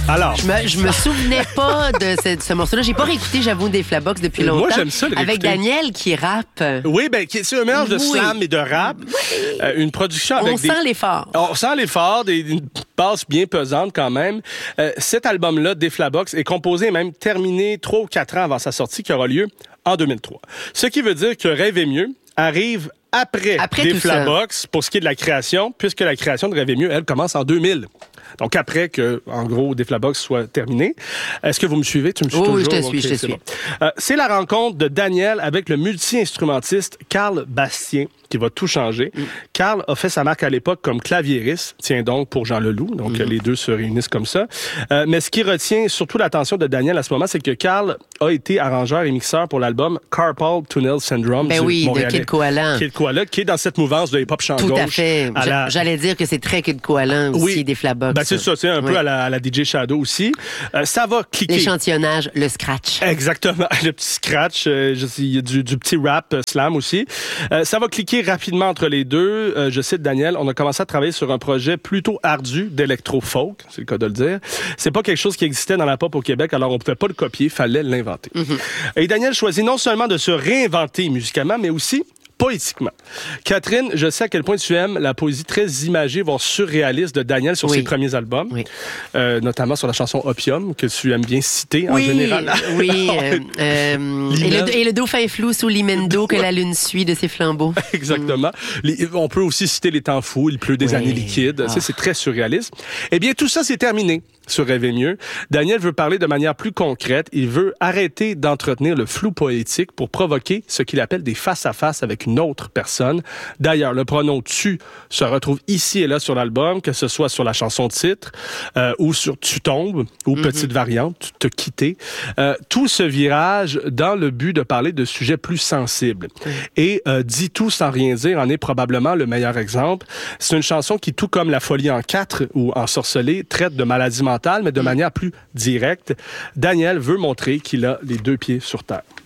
Alors, Je me souvenais pas de ce morceau-là. J'ai pas réécouté, j'avoue, des Flabox depuis longtemps. Moi, j'aime ça, le avec réécouter. Daniel qui rappe. oui, c'est un mélange de Oui. slam et de rap. Une production avec On sent l'effort. On sent l'effort, une basse bien pesante quand même. Cet album-là, des Flabox, est composé et même terminé 3 ou 4 ans avant sa sortie, qui aura lieu en 2003. Ce qui veut dire que Rêver mieux arrive après des tout ça. Flabox pour ce qui est de la création, puisque la création de Rêver mieux, elle, commence en 2000. Donc, après que, en gros, des Flabox soit terminé. Est-ce que vous me suivez? Tu me suis toujours? Oui, je te suis, Ok, je te c'est suis. bon. C'est la rencontre de Daniel avec le multi-instrumentiste Carl Bastien qui va tout changer. Carl a fait sa marque à l'époque comme claviériste, tiens donc pour Jean Leloup, donc les deux se réunissent comme ça. Mais ce qui retient surtout l'attention de Daniel à ce moment, c'est que Carl a été arrangeur et mixeur pour l'album Carpal Tunnel Syndrome Ben du oui, de Montréalais Kid Koalan. Kid Koala, qui est dans cette mouvance de hip-hop chant Tout gauche. à fait. J'allais dire que c'est très Kid Koalan aussi, Oui. des Flabox. Ben c'est ça, c'est un peu Oui. à la DJ Shadow aussi. Ça va cliquer. L'échantillonnage, le scratch. Exactement, le petit scratch, il y a du petit rap slam aussi. Ça va cliquer rapidement entre les deux. Je cite Daniel, on a commencé à travailler sur un projet plutôt ardu d'électro-folk, c'est le cas de le dire. C'est pas quelque chose qui existait dans la pop au Québec, alors on pouvait pas le copier, fallait l'inventer. Et Daniel choisit non seulement de se réinventer musicalement, mais aussi poétiquement. Catherine, je sais à quel point tu aimes la poésie très imagée, voire surréaliste de Daniel sur ses premiers albums, notamment sur la chanson Opium, que tu aimes bien citer en général. Oui, et le dauphin flou sous l'imendo que la lune suit de ses flambeaux. Exactement. On peut aussi citer Les temps fous, Il pleut des années liquides. Ça, c'est très surréaliste. Eh bien, tout ça, c'est terminé sur Rêver mieux. Daniel veut parler de manière plus concrète. Il veut arrêter d'entretenir le flou poétique pour provoquer ce qu'il appelle des face-à-face avec une autre personne. D'ailleurs, le pronom « tu » se retrouve ici et là sur l'album, que ce soit sur la chanson titre ou sur « tu tombes » ou petite variante, « te quitter ». Tout ce virage dans le but de parler de sujets plus sensibles. Et Dis tout sans rien dire en est probablement le meilleur exemple. C'est une chanson qui, tout comme La folie en 4 ou Ensorcelé, traite de maladie mentale, mais de manière plus directe. Daniel veut montrer qu'il a les deux pieds sur terre.